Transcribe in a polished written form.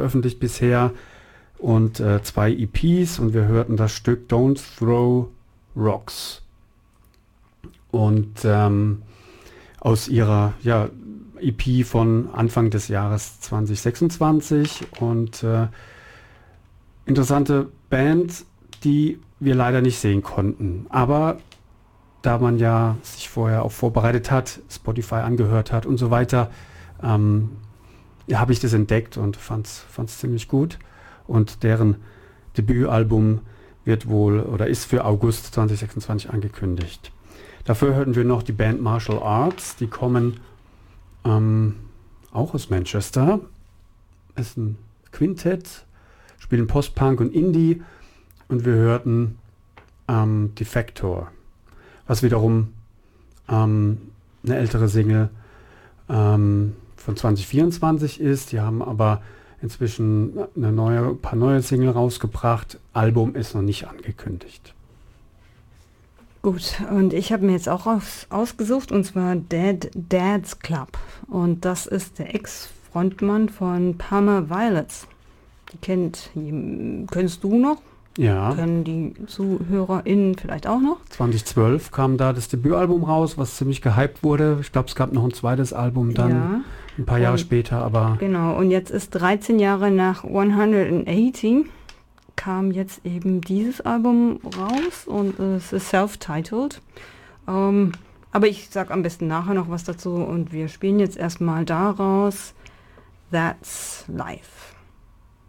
veröffentlicht bisher und 2 EPs und wir hörten das Stück Don't Throw Rocks. Und aus ihrer EP von Anfang des Jahres 2026 und interessante Band, die wir leider nicht sehen konnten. Aber da man ja sich vorher auch vorbereitet hat, Spotify angehört hat und so weiter, habe ich das entdeckt und fand's ziemlich gut. Und deren Debütalbum wird wohl oder ist für August 2026 angekündigt. Dafür hörten wir noch die Band Martial Arts, die kommen auch aus Manchester. Ist ein Quintett, spielen Post-Punk und Indie und wir hörten Defector, was wiederum eine ältere Single von 2024 ist. Die haben aber inzwischen ein paar neue Single rausgebracht. Album ist noch nicht angekündigt. Gut, und ich habe mir jetzt auch ausgesucht, und zwar Dead Dads Club. Und das ist der Ex-Frontmann von Parma Violets. Die kennst du noch? Ja. Kennen die ZuhörerInnen vielleicht auch noch? 2012 kam da das Debütalbum raus, was ziemlich gehypt wurde. Ich glaube, es gab noch ein zweites Album dann ein paar Jahre später, aber... Genau, und jetzt ist 13 Jahre nach 180 kam jetzt eben dieses Album raus und es ist self-titled. Aber ich sag am besten nachher noch was dazu und wir spielen jetzt erstmal daraus That's Life.